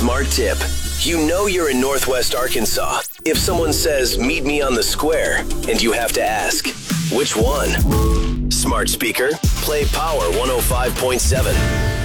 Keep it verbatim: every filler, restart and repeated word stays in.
Smart tip. You know you're in Northwest Arkansas if someone says, meet me on the square, and you have to ask, which one? Smart speaker, play Power one oh five point seven.